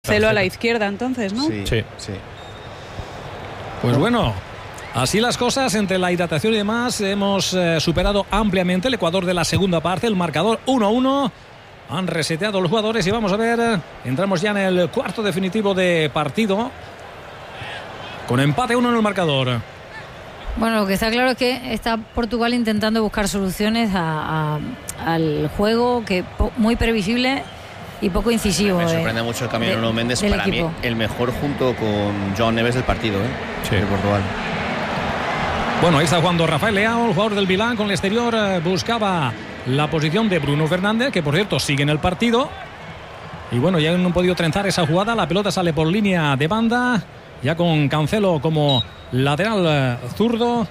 Celo a la izquierda entonces, ¿no? Sí. Pues bueno, así las cosas entre la hidratación y demás. Hemos superado ampliamente el Ecuador de la segunda parte. El marcador 1-1. Han reseteado los jugadores y vamos a ver. Entramos ya en el cuarto definitivo de partido. Con empate 1 en el marcador. Bueno, lo que está claro es que está Portugal intentando buscar soluciones al juego, que muy previsible y poco incisivo. Me sorprende mucho el cambio de Nuno Méndez. Para equipo. Mí, el mejor junto con João Neves del partido, sí, de Portugal. Bueno, ahí está jugando Rafael Leao, el jugador del Milán, con el exterior. Buscaba la posición de Bruno Fernández, que por cierto sigue en el partido. Y bueno, ya no han podido trenzar esa jugada. La pelota sale por línea de banda, ya con Cancelo como lateral zurdo.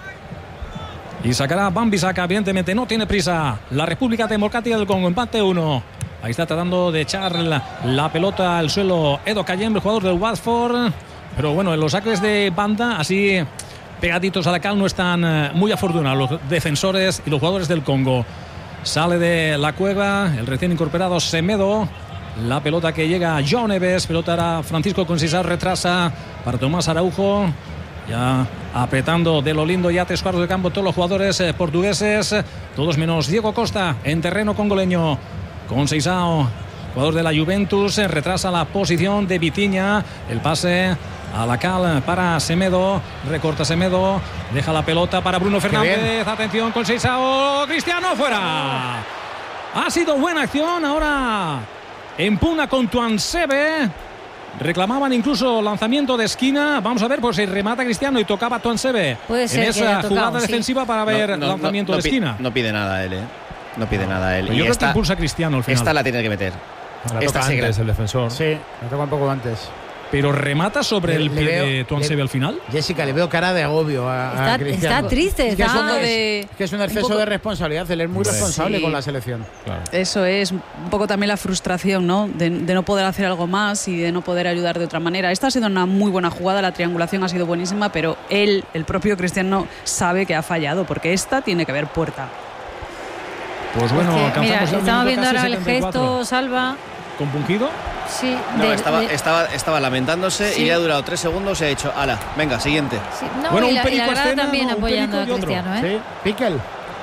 Y sacará Wan-Bissaka, evidentemente no tiene prisa la República Democrática del Congo. Empate 1. Ahí está tratando de echar la pelota al suelo Edo Kayembe, el jugador del Watford. Pero bueno, en los saques de banda, así pegaditos a la cal, no están muy afortunados los defensores y los jugadores del Congo. Sale de la cueva el recién incorporado Semedo. La pelota que llega a João Neves. Pelota era Francisco Conceição, retrasa para Tomás Araujo. Ya apretando de lo lindo, ya 3 cuartos de campo todos los jugadores portugueses. Todos menos Diego Costa en terreno congoleño. Conceição, jugador de la Juventus, retrasa la posición de Vitinha. El pase a la cal para Semedo. Recorta Semedo. Deja la pelota para Bruno Fernández. Atención, Conceição. Cristiano fuera. Ha sido buena acción. Ahora empuna con Tuanzebe. Reclamaban incluso lanzamiento de esquina. Vamos a ver, pues si remata Cristiano y tocaba Tuanzebe en esa jugada defensiva para ver lanzamiento de esquina. No pide nada él, No pide nada él. Yo creo que impulsa Cristiano al final. Esta la tiene que meter. Esta antes el defensor. Sí, la toca un poco antes. Pero remata sobre el pie de Tuanzebe al final. Jessica, le veo cara de agobio a Cristiano. Está triste. Que es un exceso de responsabilidad. Él es muy responsable con la selección. Claro. Eso es un poco también la frustración, ¿no? De no poder hacer algo más y de no poder ayudar de otra manera. Esta ha sido una muy buena jugada, la triangulación ha sido buenísima, pero él, el propio Cristiano, sabe que ha fallado, porque esta tiene que haber puerta. Pues bueno, mira, estamos viendo ahora el gesto, Salva. ¿Compungido? Sí. No, estaba lamentándose, sí, y le ha durado 3 segundos y ha dicho, ala, venga, siguiente. Sí, no, bueno, y la grada también apoyando a Cristiano, Sí, Piquel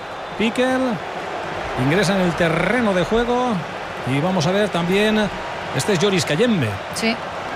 ingresa en el terreno de juego. Y vamos a ver también, este es Joris Kayembe. Sí,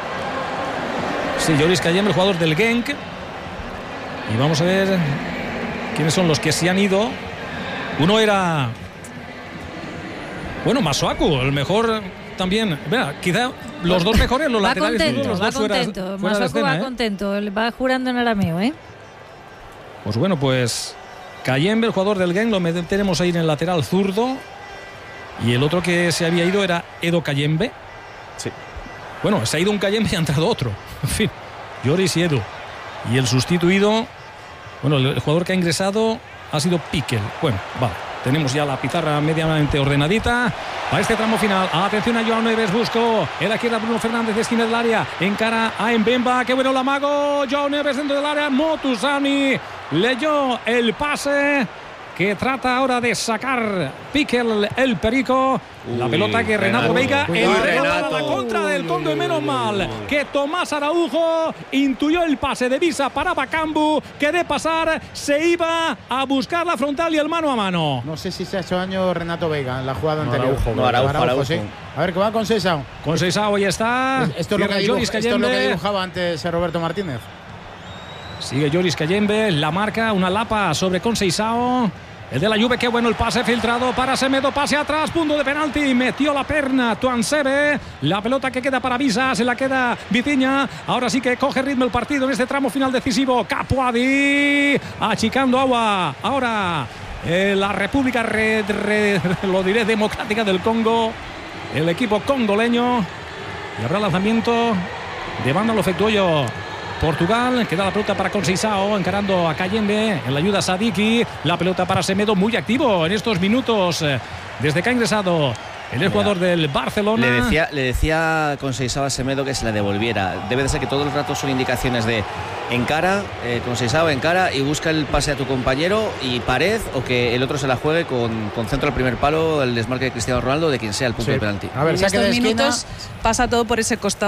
Joris Kayembe, el jugador del Genk. Y vamos a ver quiénes son los que se han ido. Uno era, bueno, Masuaku, el mejor también. Vea, quizá los dos mejores, los laterales. Va contento. Masuaku va contento. Va jurando en arameo, Pues bueno, pues Kayembe, el jugador del Genk, lo tenemos ahí en el lateral zurdo. Y el otro que se había ido era Edo Kayembe. Sí. Bueno, se ha ido un Kayembe y ha entrado otro. En fin, Joris y Edo. Y el sustituido, bueno, el jugador que ha ingresado ha sido Piquel. Bueno, vale. Tenemos ya la pizarra medianamente ordenadita para este tramo final. Atención a João Neves, buscó en la izquierda Bruno Fernández, de esquina del área, encara a Mbemba, qué bueno el amago. João Neves dentro del área, Motusani leyó el pase que trata ahora de sacar Piquel, el perico. La pelota que Renato Veiga en la contra del Congo, y menos mal que Tomás Araujo intuyó el pase de Visa para Bakambu, que de pasar se iba a buscar la frontal y el mano a mano. No sé si se ha hecho daño Renato Veiga en la jugada anterior. Araujo. Sí. A ver, que va con Conceição. Conceição, ahí está. Esto es lo que dibujaba antes Roberto Martínez. Sigue Joris Kayembe, la marca, una lapa sobre Conceição. El de la Juve, qué bueno el pase filtrado para Semedo, pase atrás, punto de penalti, metió la perna Tuanzebe, la pelota que queda para Visa, se la queda Vitinha, ahora sí que coge ritmo el partido en este tramo final decisivo. Capuadi, achicando agua, ahora la República lo diré Democrática del Congo, el equipo congoleño, y habrá lanzamiento de banda, lo efectuó yo Portugal. Queda la pelota para Conceição, encarando a Kayembe, en la ayuda Sadiki, la pelota para Semedo, muy activo en estos minutos desde que ha ingresado el jugador del Barcelona. Le decía con Seisao a Semedo que se la devolviera. Debe de ser que todo el rato son indicaciones de encara, con Seisao encara y busca el pase a tu compañero y pared, o que el otro se la juegue con centro al primer palo, el desmarque de Cristiano Ronaldo, de quien sea el punto de penalti. A ver, en estos minutos pasa todo por ese costado